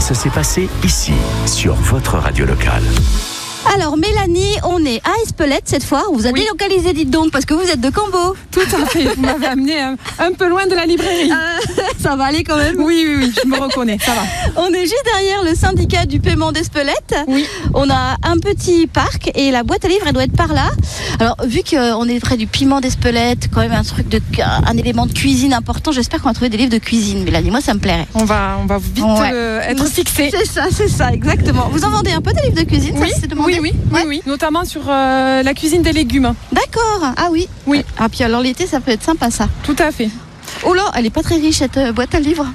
ça s'est passé ici, sur votre radio locale. Alors Mélanie, on est à Espelette cette fois. On vous a délocalisé, dites donc, parce que vous êtes de Cambo. Tout à fait, vous m'avez amené un peu loin de la librairie. Ça va aller quand même. Oui, je me reconnais, ça va. On est juste derrière le syndicat du paiement d'Espelette. Oui. On a un petit parc et la boîte à livres, elle doit être par là. Alors vu qu'on est près du piment d'Espelette, quand même un élément de cuisine important, j'espère qu'on va trouver des livres de cuisine. Mélanie, moi ça me plairait. On va vite être fixés. C'est ça, exactement. Vous en vendez un peu des livres de cuisine? Oui, ça, c'est demandé. Oui, notamment sur la cuisine des légumes. D'accord, ah oui. Ah puis alors l'été ça peut être sympa ça. Tout à fait. Oh là, elle est pas très riche cette boîte à livres.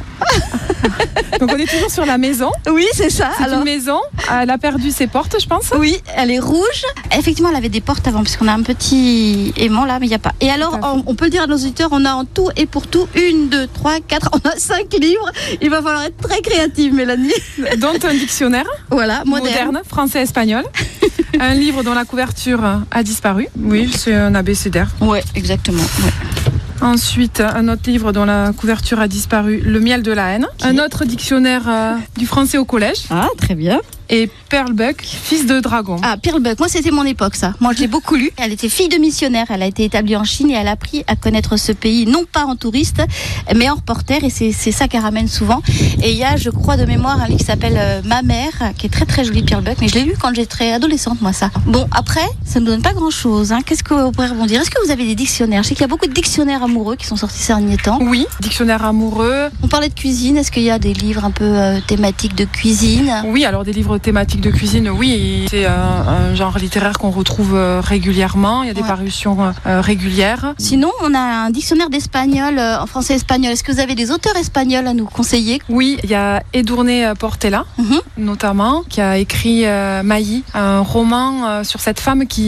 Donc on est toujours sur la maison. Oui, c'est ça. C'est une maison, elle a perdu ses portes, je pense. Oui, elle est rouge. Effectivement, elle avait des portes avant, puisqu'on a un petit aimant là, mais il n'y a pas. Et alors, on peut le dire à nos auditeurs, on a en tout et pour tout 1, 2, 3, 4, on a 5 livres. Il va falloir être très créative, Mélanie. Dont un dictionnaire. Voilà, moderne, français-espagnol. Un livre dont la couverture a disparu. Oui, c'est un abécédaire. Ouais, exactement. Ouais. Ensuite, un autre livre dont la couverture a disparu, Le miel de la haine. Un autre dictionnaire du français au collège. Ah, très bien. Et Pearl Buck, fils de dragon. Ah, Pearl Buck, moi c'était mon époque ça. Moi je l'ai beaucoup lu. Elle était fille de missionnaire, elle a été établie en Chine et elle a appris à connaître ce pays, non pas en touriste, mais en reporter, et c'est ça qu'elle ramène souvent. Et il y a, je crois de mémoire, un livre qui s'appelle Ma mère, qui est très très joli, Pearl Buck, mais je l'ai lu quand j'étais adolescente, moi ça. Bon, après, ça ne donne pas grand chose. Qu'est-ce que vous pourrez rebondir? Est-ce que vous avez des dictionnaires? Je sais qu'il y a beaucoup de dictionnaires amoureux qui sont sortis ces derniers temps. Oui, dictionnaires amoureux. On parlait de cuisine, est-ce qu'il y a des livres un peu thématiques de cuisine? Oui, alors des livres thématiques de cuisine, oui, c'est un genre littéraire qu'on retrouve régulièrement, il y a des parutions régulières. Sinon, on a un dictionnaire d'espagnol, en français-espagnol. Est-ce que vous avez des auteurs espagnols à nous conseiller? Oui, il y a Edurne Portela, notamment, qui a écrit Mailly, un roman sur cette femme qui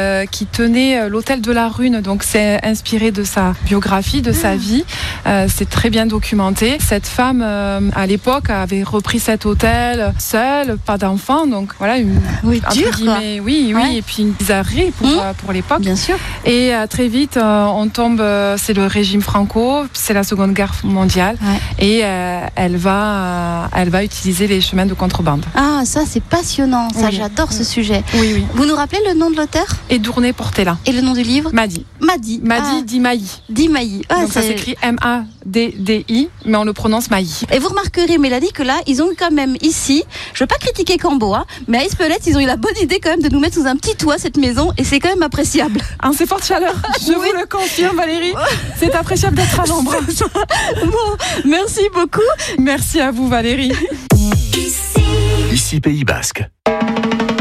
tenait l'hôtel de la Rune, donc c'est inspiré de sa biographie, de sa vie, c'est très bien documenté. Cette femme, à l'époque, avait repris cet hôtel seule, pas d'enfant, donc voilà, et puis une bizarrerie pour l'époque. Bien sûr. Et très vite, on tombe, c'est le régime Franco, c'est la Seconde Guerre mondiale, et elle va utiliser les chemins de contrebande. Ah, ça c'est passionnant, ça j'adore ce sujet. Oui. Vous nous rappelez le nom de l'auteur? Edurne Portela. Et le nom du livre? Madi dit Mailly. Dit Mailly. Donc ça s'écrit M-A-D-D-I, mais on le prononce Mailly. Et vous remarquerez, Mélanie, que là, ils ont quand même ici, je veux pas critiquer Cambo, mais à Espelette, ils ont eu la bonne idée quand même de nous mettre sous un petit toit cette maison, et c'est quand même appréciable. C'est forte chaleur, je vous le confirme, Valérie. C'est appréciable d'être à l'ombre. Bon, merci beaucoup. Merci à vous, Valérie. Ici Pays Basque.